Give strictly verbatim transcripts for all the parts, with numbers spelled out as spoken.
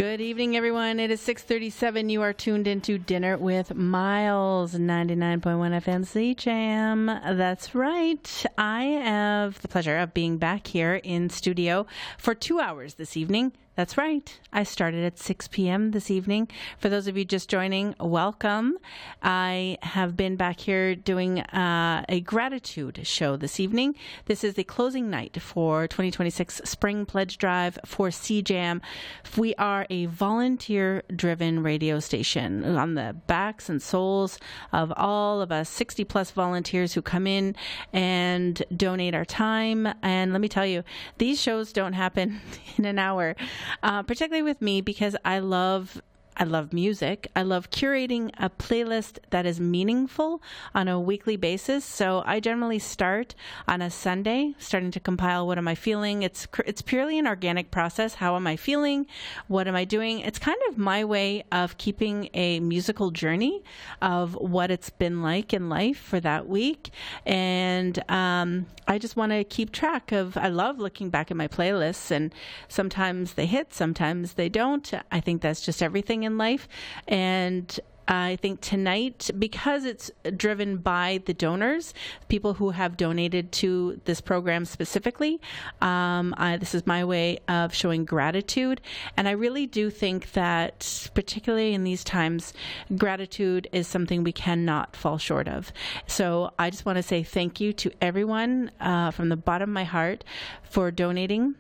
Good evening, everyone. It is six thirty-seven. You are tuned into Dinner with Miles, ninety-nine point one F M C Jam. That's right. I have the pleasure of being back here in studio for two hours this evening. That's right. I started at six p.m. this evening. For those of you just joining, welcome. I have been back here doing uh, a gratitude show this evening. This is the closing night for twenty twenty-six Spring Pledge Drive for C Jam. We are a volunteer-driven radio station on the backs and souls of all of us sixty plus volunteers who come in and donate our time. And let me tell you, these shows don't happen in an hour. Uh, particularly with me, because I love I love music. I love curating a playlist that is meaningful on a weekly basis. So I generally start on a Sunday, starting to compile what am I feeling. It's it's purely an organic process. How am I feeling? What am I doing? It's kind of my way of keeping a musical journey of what it's been like in life for that week. And um, I just want to keep track of, I love looking back at my playlists, and sometimes they hit, sometimes they don't. I think that's just everything in life. And I think tonight, because it's driven by the donors, people who have donated to this program specifically, um, I, this is my way of showing gratitude. And I really do think that, particularly in these times, gratitude is something we cannot fall short of. So I just want to say thank you to everyone uh, from the bottom of my heart for donating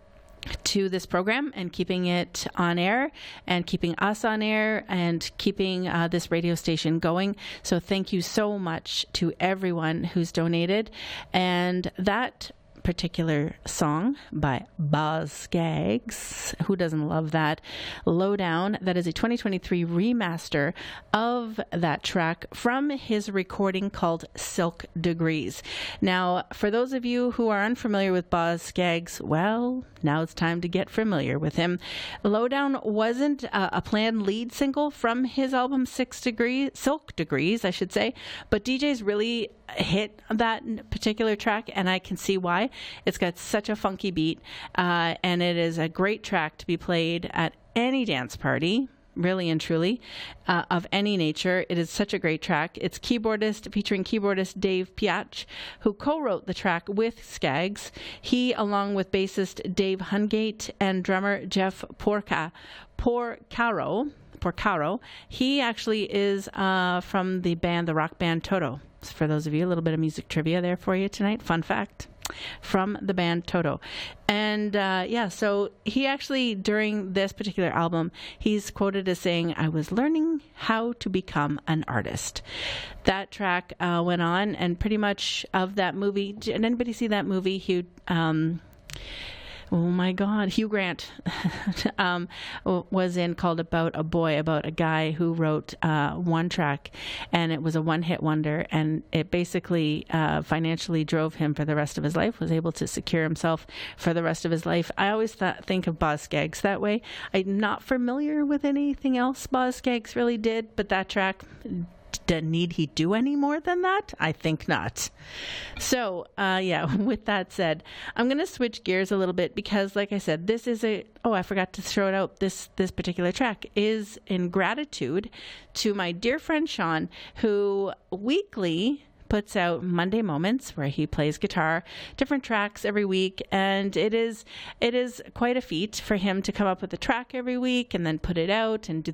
to this program and keeping it on air and keeping us on air and keeping uh, this radio station going. So thank you so much to everyone who's donated. And that particular song by Boz Scaggs, who doesn't love that? Lowdown, that is a twenty twenty-three remaster of that track from his recording called Silk Degrees. Now, for those of you who are unfamiliar with Boz Scaggs, well, now it's time to get familiar with him. Lowdown wasn't uh, a planned lead single from his album Six Degrees, Silk Degrees, I should say, but D Js really hit that particular track, and I can see why. It's got such a funky beat, uh, and it is a great track to be played at any dance party, really and truly, uh, of any nature. It is such a great track. It's keyboardist, featuring keyboardist Dave Piach, who co-wrote the track with Scaggs. He, along with bassist Dave Hungate and drummer Jeff Porca, Porcaro, Porcaro, he actually is uh, from the band, the rock band Toto. For those of you, a little bit of music trivia there for you tonight. Fun fact. From the band Toto. And uh, yeah, so he actually, during this particular album, he's quoted as saying, "I was learning how to become an artist." That track uh, went on, and pretty much of that movie, did anybody see that movie, Hugh? Um, Oh my God, Hugh Grant um, was in, called About a Boy, about a guy who wrote uh, one track, and it was a one-hit wonder, and it basically uh, financially drove him for the rest of his life, was able to secure himself for the rest of his life. I always thought, think of Boz Scaggs that way. I'm not familiar with anything else Boz Scaggs really did, but that track, need he do any more than that? I think not. So, uh, yeah, with that said, I'm going to switch gears a little bit because, like I said, this is a, oh, I forgot to throw it out. This, this particular track is in gratitude to my dear friend Sean, who weekly puts out Monday Moments, where he plays guitar, different tracks every week, and it is it is quite a feat for him to come up with a track every week and then put it out and do